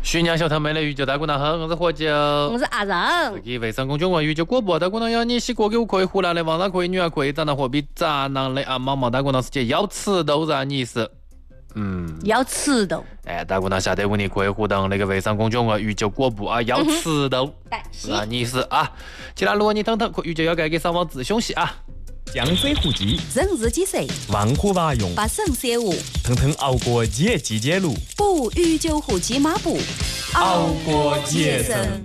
徐娘小偷没了鱼就大姑娘喝，我是喝酒， 我是阿仁。 自己微信公众号鱼酒广播，大姑娘要你洗过给我可以，湖南的王大可以，女儿可以，长得货比渣男的阿毛毛大姑娘是姐要吃都让你是。 要吃豆。 大姑娘下得问你可以互动那个微信公众号鱼酒果布啊，要吃豆，让你是啊。既然如果你等等，鱼酒要给上网自凶戏啊。 江水湖集， 人日几岁？ 万户瓦用， 把肾写无。 腾腾熬过节季节路， 补鱼酒湖集马步， 熬过节生。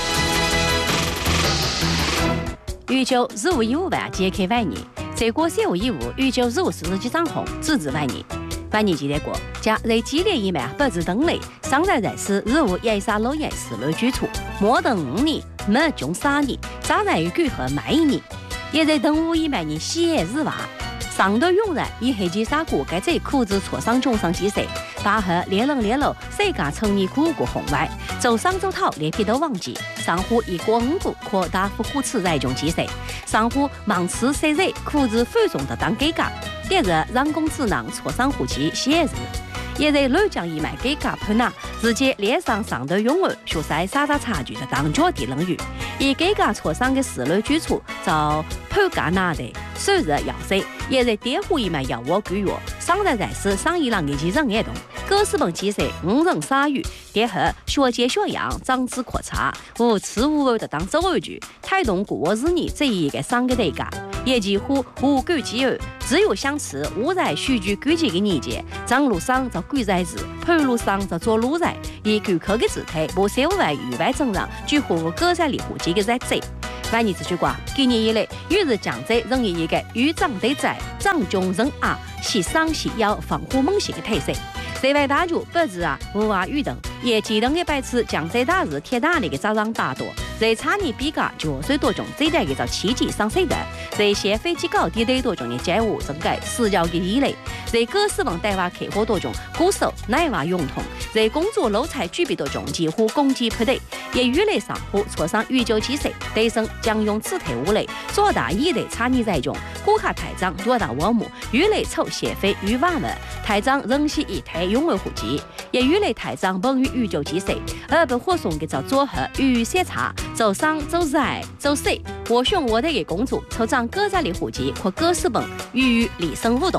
鱼酒1515万揭开万年，这个写无一物，鱼酒1540几涨红，只字万年。万年记得过，加在激烈一面不知等类，上在在是日无夜杀老夜是类居处，莫等5年，没穷3年，扎在于举和卖1年，也在等5一万年写日娃。上头涌然以黑鸡杀骨，该这裤子挫伤中伤几岁，把河烈冷烈露，谁家成你苦过红外，走上走讨脸皮都忘记，上户一过5步，扩大副虎齿在中几岁，上户忙吃谁人，裤子ful送的当给嘎，别人让公子囊挫伤户籍写日。也在乱将一买给嘎喷拿，直接脸上上头涌儿，学晒傻傻差距的当脚地冷雨，以给嘎挫伤的4类举措，遭判嘎拿的首日要塞，也在颠覆一买要我居药，上在是上一郎的几人也动，各式本几岁5人鲨鱼，跌后学姐学样长子扩差，无吃无味的当走而句，太动过我日你这一个上个代价。也几乎无举几儿，只有相似无在许具举几个年纪，张路上就举在日，盘路上就做路在，以举口的姿态，不少外与外争让，几乎各在里户几个在这。万年这句话，今年以来，与日江浙仍一个与长得在，长中人啊，是上是腰防护猛些的特色。这位大主不知无话语等，也记得的白痴江浙大日铁大的个早上大多，在差你比较9岁多钟，这代个叫7级上岁的，在些飞机高低的多钟的街舞整改私教的依类，在各式网带娃客户多钟，鼓手奶娃用通，在工作楼菜举笔多钟，几乎攻击不对，也与类上户挫伤鱼酒几岁，对生将用此体无类，做大一类差你在中，顾客台长多大我母，鱼类臭血飞鱼娃们，台长仍是一台用为户籍，也鱼类台长本于鱼酒几岁，而被火送给找组合鱼写茶，走上走在走水，我选我的给公主，抽长各家的户籍或各式本与李生互动。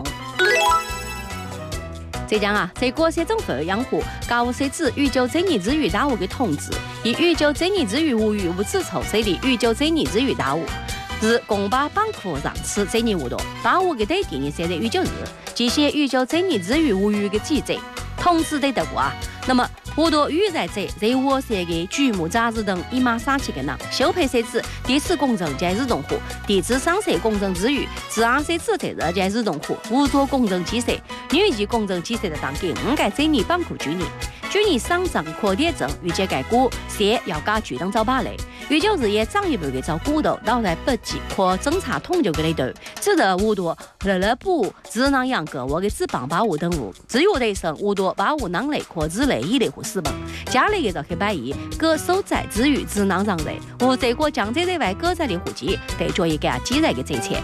浙江在国县政府养护高水指鱼酒这年之鱼大物的统治，以鱼酒这年之鱼无鱼无子丑水里鱼酒这年之鱼大物。是公把ban库让吃这年活动，把我给对地呢现在鱼酒日，这些鱼酒这年之鱼无鱼的记载，统治的得过啊。那么我多鱼在这，在我写的剧目杂志等一马杀起个人，修配设置第4公证加日动户，第至3岁公证之余，至2岁自在日加日动户，无做公证几岁，女级公证几岁的当给应该这年ban库居年。去年上涨扩跌证，预计该股些要加巨等早把类，预计日夜涨一半的找股头，倒在不计或侦查统计的类头，只得无多乐补只能养个我的只帮把物等物，只有得生无多把物能类或之类一类户4本，家里的找黑白衣，各收在之余只能让人，无这个江浙的外各在的户籍，得做一个积累的这钱。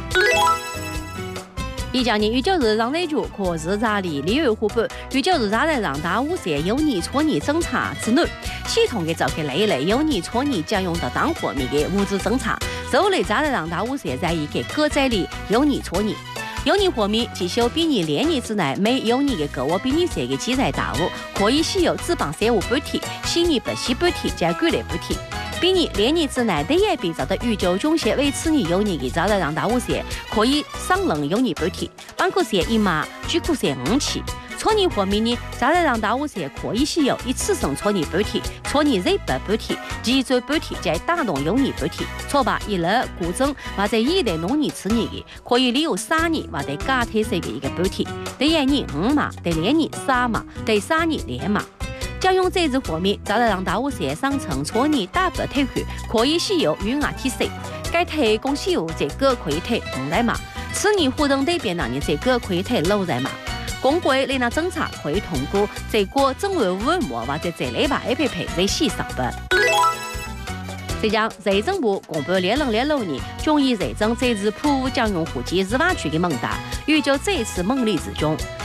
一江年鱼酒日让内主可日查理利润湖北鱼酒日查来让大五些有你搓你侦查之内系统的召开类类有你搓你将用到当货米的物质侦查，肉类查来让大五些在一个各在里有你搓你。有你货米既修比你连年之内没有你的个我比你些的记载大物，可以使用只帮3物半体，使你不惜半体加举类半体。比你连年之内的也比找到鱼酒中些维持你有你的找来让大五些可以上冷有你半体，ban库些一码举库些5期。搓泥货米呢，找来让大五些可以使用一次性搓泥半体，搓泥肉白半体，脊椎半体加打洞有泥半体，搓把一类固整或者一类农泥吃泥的，可以利用3年或者假特色的一个半体，得1年5码，得2年3码，得3年2码。将用这支货米，找来让大五些上层搓泥打白退去，可以使用鱼牙体色，该提供使用这个可以提5来码，吃泥活动对边让你这个可以提6来码。公会来那侦查可以通过这个整为文末或者这类吧 APP 在线上班。浙江财政部公布2006年中医财政这支普将用户籍日瓦区的问答，预计这次猛力之中，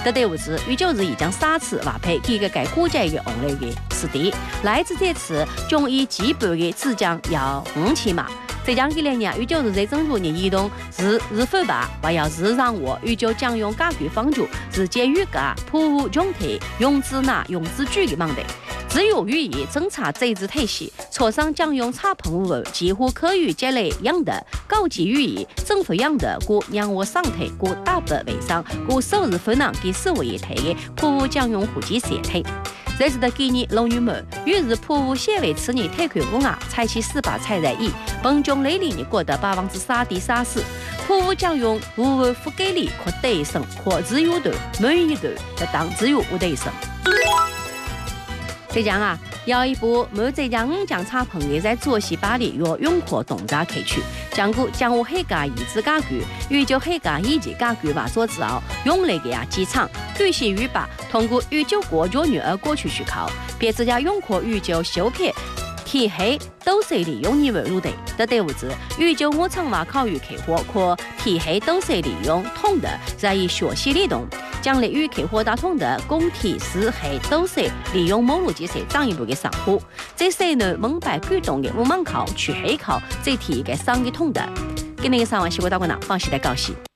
这队伍子与就是已将3次发配几个该国家的红类的师弟，来自这次将以基本的只将要5000码。浙江这2年，与就是在正如你移动是否吧，还要是让我与就将用家具方主是介于个普务中体用之拿用之举的忙的。只有予以侦查这支体系，车上将用插棚物几乎可与这类样的高级予以政府样的故让我上台故大不为上故收入分量给社会一体的普务将用户籍社体。这是的给你老女们，于是普务协会此年推款公采取司法采在意，本将累里你过得3.34%，普务将用无为覆盖率可得胜或自由度满意度的当自由无得胜。浙江要一部满浙江5江插棚的在左西巴里与永和东闸开区，将我黑家遗址家具与就黑家以及家具把做之后，用来的机场举行预把通过与就国家女儿过去许考，别自家永和与就修片体黑都是利用你们入的的队伍子，与就我厂挖考与开火可体黑都是利用通的在以学习力动。将来与开火打通的工体是黑都是利用网络技术进一步的上火，这些呢蒙白举动的我们考去黑考这题给上一通的，给那个上完西瓜打过呢，放心的高兴。